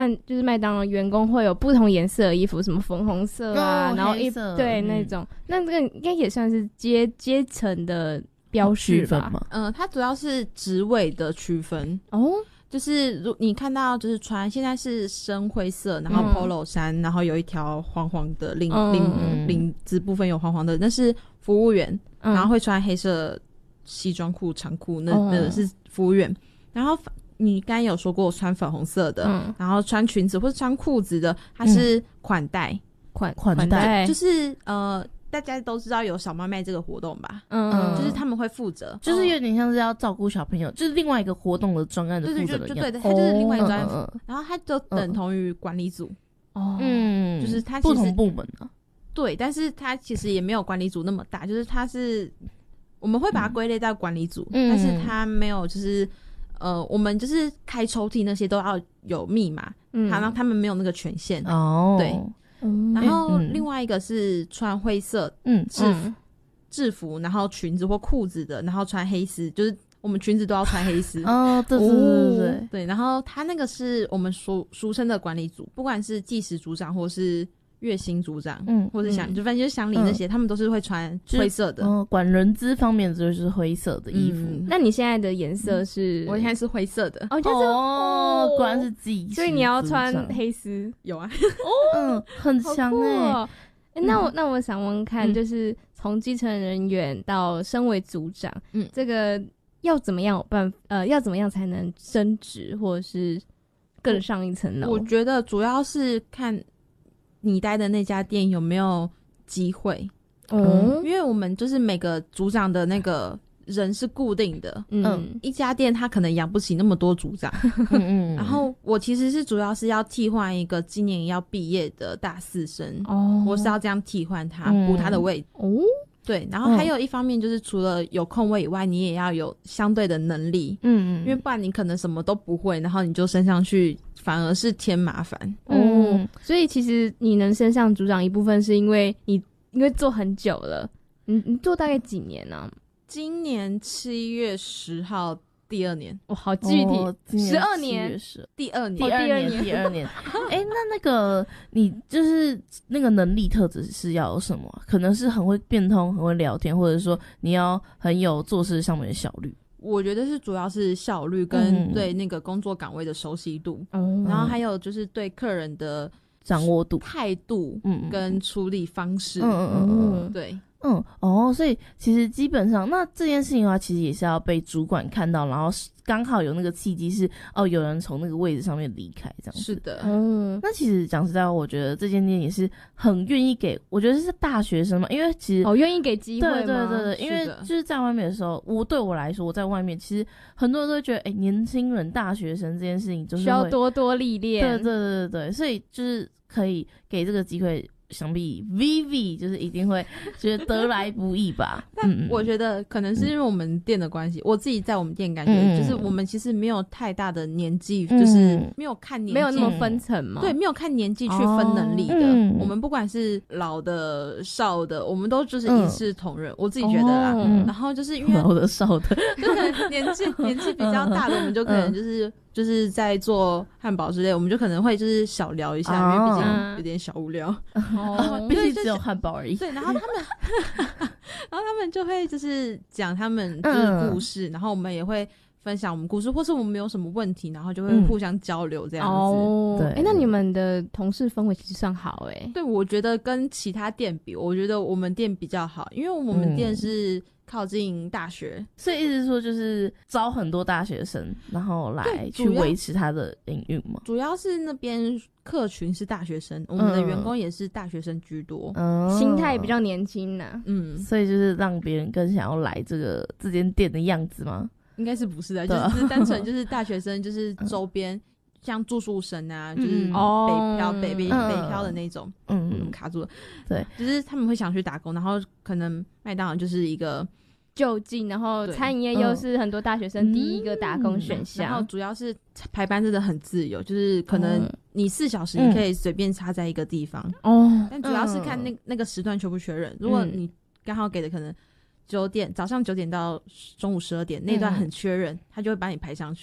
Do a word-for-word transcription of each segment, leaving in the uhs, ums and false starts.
嗯，就是麦当劳员工会有不同颜色的衣服，什么粉红色啊， 哦、 然后一对、嗯、那种，那这个应该也算是阶阶层的标识吧？ 嗯、呃，它主要是职位的区分哦。 就是如你看到就是穿现在是深灰色，然后 polo 衫、嗯、然后有一条黄黄的领领领子部分有黄黄的，那是服务员、嗯、然后会穿黑色西装裤长裤，那那个是服务员、嗯、然后你刚才有说过穿粉红色的、嗯、然后穿裙子或者穿裤子的它是款待、嗯、 款款待就是呃大家都知道有小妈妹这个活动吧，嗯，就是他们会负责， 就是有点像是要照顾小朋友、哦、就是另外一个活动的专案的负责人， 对对对，他就是另外一个专案、哦、然后他就等同于管理组，哦， 嗯， 就是他不同部门啊， 对，但是他其实也没有管理组那么大，就是他是我们会把它归类在管理组、嗯、但是他没有就是呃，我们就是开抽屉那些都要有密码，嗯，然后他们没有那个权限哦，对。嗯、然后另外一个是穿灰色制服、嗯、制服，然后裙子或裤子的，然后穿黑丝，就是我们裙子都要穿黑丝哦，对对对对对， 对。然后他那个是我们俗俗称的管理组，不管是技师组长或是月薪组长，嗯，或者想、嗯、就反正就是乡里那些、嗯，他们都是会穿灰色的。 嗯，管人资方面就是灰色的衣服。嗯、 那你现在的颜色是？ 我现在是灰色的。 哦，就是哦，果然是技师， 所以你要穿黑丝。 有啊。 哦，嗯，很强哎、欸哦欸。那我、嗯、那我想问看，嗯、就是从基层人员到身为组长，嗯，这个要怎么样有办呃，要怎么样才能升职或者是更上一层楼？ 我觉得主要是看你待的那家店有没有机会，嗯，因为我们就是每个组长的那个人是固定的，嗯，一家店他可能养不起那么多组长，嗯嗯，然后我其实是主要是要替换一个今年要毕业的大四生，哦，我是要这样替换他，补、嗯、他的位置，哦，对，然后还有一方面就是除了有空位以外，你也要有相对的能力，嗯嗯，因为不然你可能什么都不会，然后你就升上去反而是添麻烦， 哦，所以其实你能升上组长一部分是因为你因为做很久了，你你做大概几年呢、啊？ 今年七月十号第二年， 哇，好具体，十二、哦、年， 第二年， 第二年，第二年。哎、欸，那那个你就是那个能力特质是要有什么？可能是很会变通，很会聊天，或者说你要很有做事上面的效率。 我觉得是主要是效率跟对那个工作岗位的熟悉度，嗯、然后还有就是对客人的掌握度、 态度跟处理方式。 嗯嗯嗯嗯， 对。 嗯哦，所以其实基本上，那这件事情的话，其实也是要被主管看到，然后刚好有那个契机是哦，有人从那个位置上面离开，这样子。 是的， 嗯。那其实讲实在话，我觉得这间店也是很愿意给，我觉得是大学生嘛，因为其实哦，愿意给机会吗？ 对对对对，因为就是在外面的时候，我对我来说，我在外面其实很多人都会觉得，哎、欸，年轻人、大学生这件事情就是需要多多历练。 对对对对对，所以就是可以给这个机会。想必 Vivi 就是一定会觉得得来不易吧。 但我觉得可能是因为我们店的关系、嗯、我自己在我们店感觉、嗯、就是我们其实没有太大的年纪、嗯、就是没有看年纪， 没有那么分层嘛。 对，没有看年纪去分能力的、哦、我们不管是老的少的我们都就是一视同仁、嗯、我自己觉得啦、嗯、然后就是因为老的少的就可能年纪年纪比较大的我们就可能就是、嗯就是在做汉堡之类，我们就可能会就是小聊一下，哦、因为毕竟有点小无聊。 哦，毕竟只有汉堡而已。 对，然后他们，然后他们就会就是讲他们就是故事、嗯，然后我们也会分享我们故事，或是我们有什么问题，然后就会互相交流这样子。 哦，对，哎、欸，那你们的同事氛围其实算好哎、欸。 对，我觉得跟其他店比，我觉得我们店比较好，因为我们店是靠近大学， 嗯、所以意思说就是招很多大学生，然后来去维持他的营运嘛。 主要是那边客群是大学生，我们的员工也是大学生居多， 嗯、 心态比较年轻呐、啊。 嗯， 所以就是让别人更想要来这个这间店的样子吗？ 应该是不是的，就是单纯就是大学生，就是周边、嗯、像住宿生啊，就是北漂、嗯、北北、嗯、北漂的那种，嗯嗯，卡住了， 对， 就是他们会想去打工，然后可能麦当劳就是一个就近，然后餐饮业又是很多大学生第一个打工选项、嗯， 然后主要是排班真的很自由，就是可能你四小时你可以随便插在一个地方哦、嗯，但主要是看那那个时段缺不缺人，如果你刚好给的可能九点早上九点到中午十二点那段很缺人、嗯，他就会把你排上去。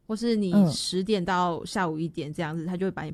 或是你十点到下午一点这样子，他就会把你